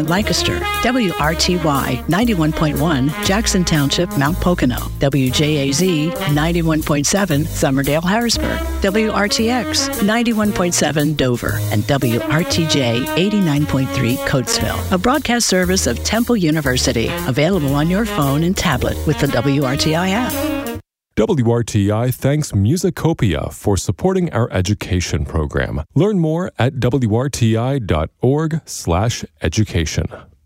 Lancaster, WRTY 91.1, Jackson Township, Mount Pocono, WJAZ 91.7, Summerdale, Harrisburg, WRTX 91.7, Dover, and WRTJ 89.3, Coatesville, a broadcast service of Temple University, available on your phone and tablet with the WRTI app. WRTI thanks Musicopia for supporting our education program. Learn more at wrti.org/education.